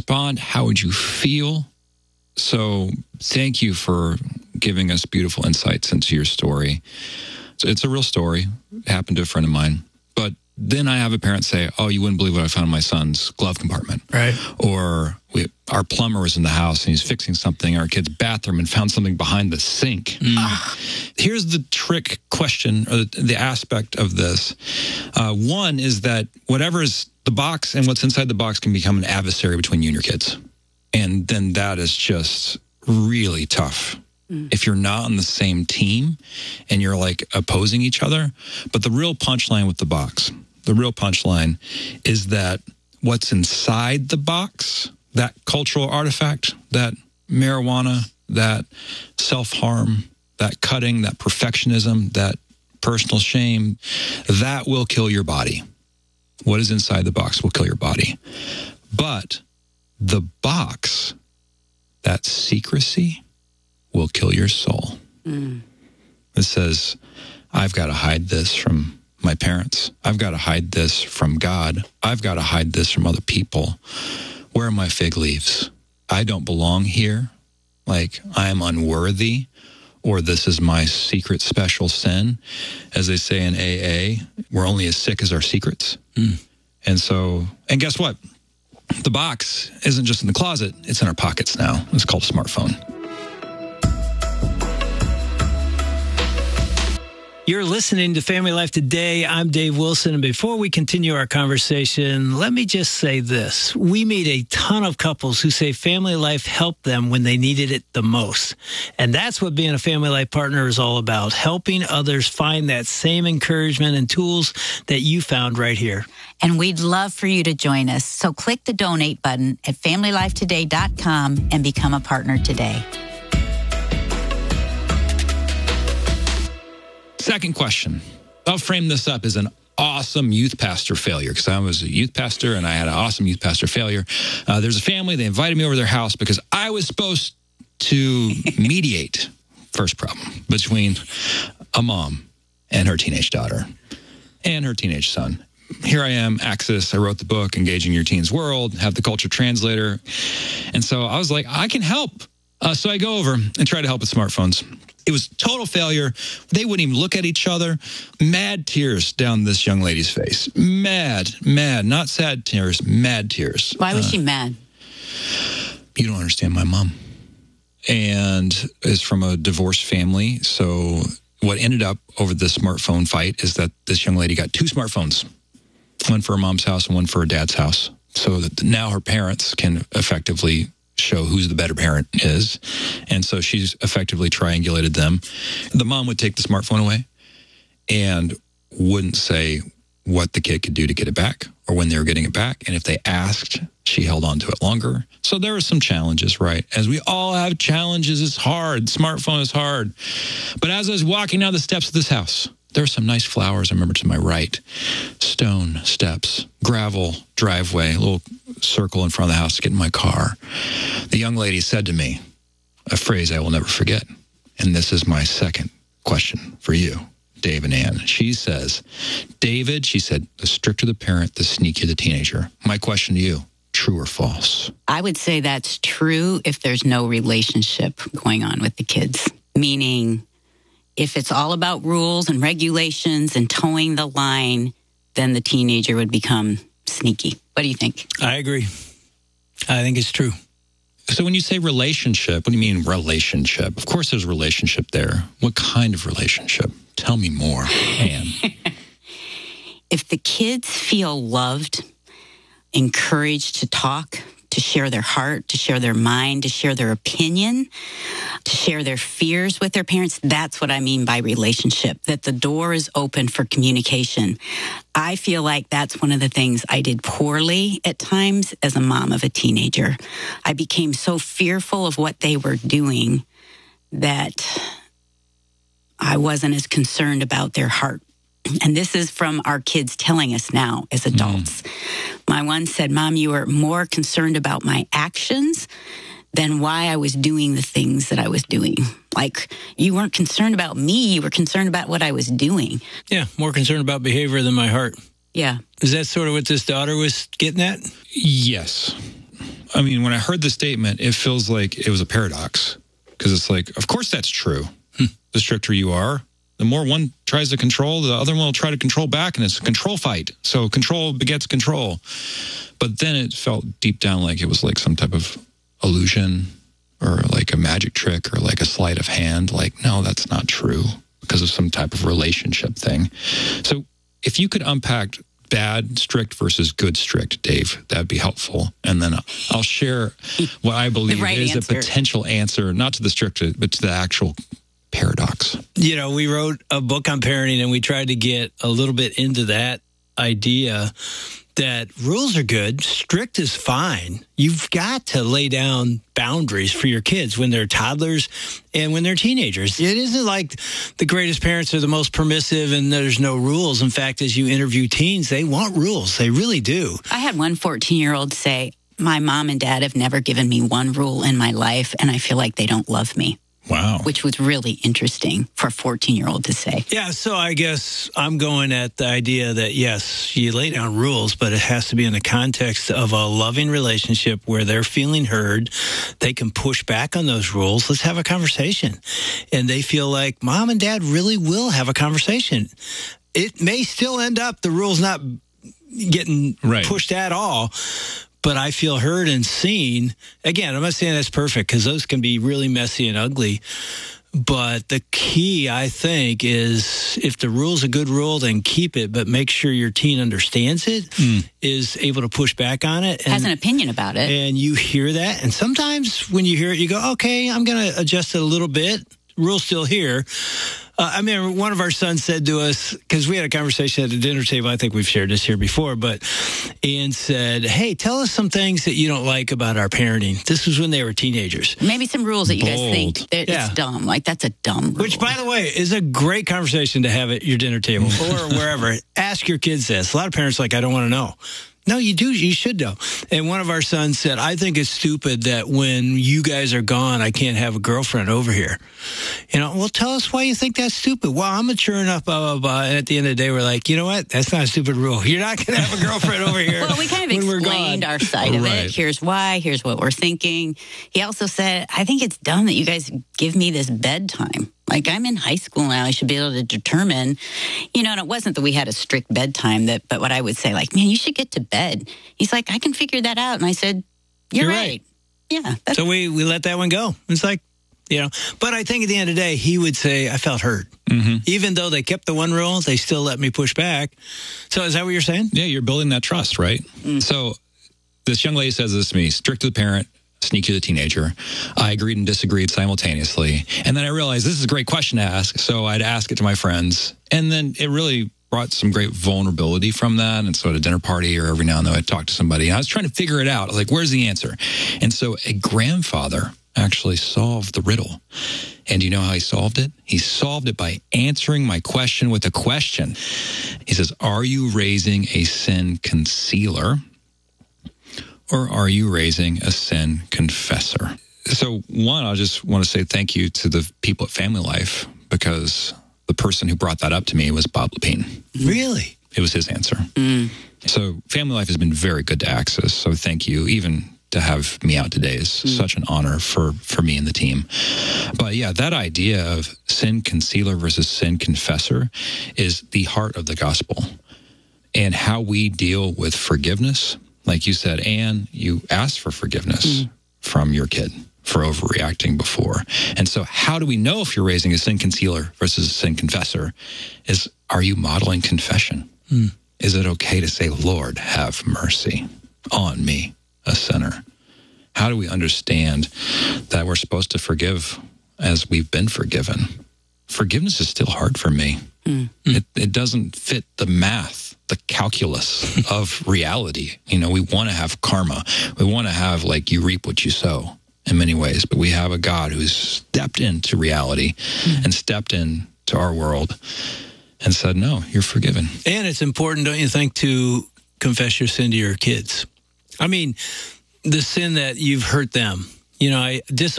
respond? How would you feel? So thank you for giving us beautiful insights into your story. So it's a real story. It happened to a friend of mine. But then I have a parent say, oh, you wouldn't believe what I found in my son's glove compartment. Right. Or our plumber was in the house and he's fixing something in our kid's bathroom and found something behind the sink. Here's the trick question, or the aspect of this. One is that whatever is the box and what's inside the box can become an adversary between you and your kids. And then that is just really tough. If you're not on the same team and you're like opposing each other. But the real punchline with the box, the real punchline is that what's inside the box, that cultural artifact, that marijuana, that self-harm, that cutting, that perfectionism, that personal shame, that will kill your body. What is inside the box will kill your body. But the box, that secrecy, will kill your soul. It says, I've got to hide this from my parents. I've got to hide this from God. I've got to hide this from other people. Where are my fig leaves? I don't belong here. Like, I am unworthy, or this is my secret special sin. As they say in AA, we're only as sick as our secrets. And guess what? The box isn't just in the closet, it's in our pockets now. It's called a smartphone. You're listening to Family Life Today. I'm Dave Wilson. And before we continue our conversation, let me just say this. We meet a ton of couples who say Family Life helped them when they needed it the most. And that's what being a Family Life partner is all about, helping others find that same encouragement and tools that you found right here. And we'd love for you to join us. So click the donate button at FamilyLifeToday.com and become a partner today. Second question. I'll frame this up as an awesome youth pastor failure, because I was a youth pastor and I had an awesome youth pastor failure. There's a family, they invited me over to their house because I was supposed to mediate, first problem, between a mom and her teenage daughter and her teenage son. Here I am, Axis. I wrote the book, Engaging Your Teen's World, have the culture translator. And so I was like, I can help. So I go over and try to help with smartphones. It was total failure. They wouldn't even look at each other. Mad tears down this young lady's face. Mad, not sad tears, mad tears. Why was she mad? You don't understand my mom. And is from a divorced family. So what ended up over the smartphone fight is that this young lady got two smartphones, one for her mom's house and one for her dad's house. So that now her parents can effectively show who's the better parent is. And so she's effectively triangulated them. The mom would take the smartphone away and wouldn't say what the kid could do to get it back or when they were getting it back. And if they asked, she held on to it longer. So there were some challenges, right? As we all have challenges, it's hard. Smartphone is hard. But as I was walking down the steps of this house, there were some nice flowers, I remember, to my right. Stone steps, gravel driveway, a little circle in front of the house to get in my car. The young lady said to me a phrase I will never forget. And this is my second question for you, Dave and Ann. She says, David, she said, the stricter the parent, the sneakier the teenager. My question to you, true or false? I would say that's true if there's no relationship going on with the kids. Meaning, if it's all about rules and regulations and towing the line, then the teenager would become sneaky. What do you think? I agree. I think it's true. So when you say relationship, what do you mean relationship? Of course there's a relationship there. What kind of relationship? Tell me more, Ann. If the kids feel loved, encouraged to talk, to share their heart, to share their mind, to share their opinion, to share their fears with their parents. That's what I mean by relationship, that the door is open for communication. I feel like that's one of the things I did poorly at times as a mom of a teenager. I became so fearful of what they were doing that I wasn't as concerned about their heart. And this is from our kids telling us now as adults. My one said, Mom, you were more concerned about my actions than why I was doing the things that I was doing. Like, you weren't concerned about me, you were concerned about what I was doing. Yeah, more concerned about behavior than my heart. Yeah. Is that sort of what this daughter was getting at? Yes. I mean, when I heard the statement, it feels like it was a paradox because it's like, of course that's true. The stricter you are, the more one tries to control, the other one will try to control back, and it's a control fight. So control begets control. But then it felt deep down like it was like some type of illusion or like a magic trick or like a sleight of hand. Like, no, that's not true because of some type of relationship thing. So if you could unpack bad strict versus good strict, Dave, that'd be helpful. And then I'll share what I believe is a potential answer, not to the strict, but to the actual paradox. You know, we wrote a book on parenting and we tried to get a little bit into that idea that rules are good, strict is fine. You've got to lay down boundaries for your kids when they're toddlers and when they're teenagers. It isn't like the greatest parents are the most permissive and there's no rules. In fact, as you interview teens, they want rules. They really do. I had one 14-year-old say, my mom and dad have never given me one rule in my life, and I feel like they don't love me. Wow. Which was really interesting for a 14-year-old to say. Yeah, so I guess I'm going at the idea that, yes, you lay down rules, but it has to be in the context of a loving relationship where they're feeling heard. They can push back on those rules. Let's have a conversation. And they feel like mom and dad really will have a conversation. It may still end up the rules not getting pushed at all, but I feel heard and seen. Again, I'm not saying that's perfect because those can be really messy and ugly. But the key, I think, is if the rule's a good rule, then keep it, but make sure your teen understands it, is able to push back on it. And has an opinion about it. And you hear that. And sometimes when you hear it, you go, okay, I'm going to adjust it a little bit. Rule's still here. I mean, one of our sons said to us, because we had a conversation at the dinner table, I think we've shared this here before, but Ian said, hey, tell us some things that you don't like about our parenting. This was when they were teenagers. Maybe some rules that you guys think that it's dumb. Like, that's a dumb rule. Which, by the way, is a great conversation to have at your dinner table or wherever. Ask your kids this. A lot of parents are like, I don't want to know. No, you do. You should know. And one of our sons said, I think it's stupid that when you guys are gone, I can't have a girlfriend over here. You know, well, tell us why you think that's stupid. Well, I'm mature enough, blah, blah, blah. And at the end of the day, we're like, you know what? That's not a stupid rule. You're not going to have a girlfriend over here. Well, we kind of explained our side of it. Here's why. Here's what we're thinking. He also said, I think it's dumb that you guys give me this bedtime. Like, I'm in high school now. I should be able to determine, you know, and it wasn't that we had a strict bedtime, but what I would say, like, man, you should get to bed. He's like, I can figure that out. And I said, you're right. Yeah. So we let that one go. It's like, you know, but I think at the end of the day, he would say, I felt heard. Even though they kept the one rule, they still let me push back. So is that what you're saying? Yeah, you're building that trust, right? So this young lady says this to me, strict to the parent, sneaky to the teenager. I agreed and disagreed simultaneously. And then I realized this is a great question to ask. So I'd ask it to my friends. And then it really brought some great vulnerability from that. And so at a dinner party or every now and then I'd talk to somebody. And I was trying to figure it out. I was like, where's the answer? And so a grandfather actually solved the riddle. And you know how he solved it? He solved it by answering my question with a question. He says, are you raising a sin concealer? Or are you raising a sin confessor? So one, I just want to say thank you to the people at Family Life because the person who brought that up to me was Bob Lepine. Really? It was his answer. So Family Life has been very good to access. So thank you. Even to have me out today is such an honor for me and the team. But yeah, that idea of sin concealer versus sin confessor is the heart of the gospel. And how we deal with forgiveness. Like you said, Anne, you asked for forgiveness from your kid for overreacting before. And so how do we know if you're raising a sin concealer versus a sin confessor? Are you modeling confession? Is it okay to say, Lord, have mercy on me, a sinner? How do we understand that we're supposed to forgive as we've been forgiven? Forgiveness is still hard for me. It doesn't fit the math, the calculus of reality. You know, we want to have karma. We want to have, like, you reap what you sow in many ways. But we have a God who's stepped into reality and stepped into our world and said, no, you're forgiven. And it's important, don't you think, to confess your sin to your kids? I mean, the sin that you've hurt them. You know,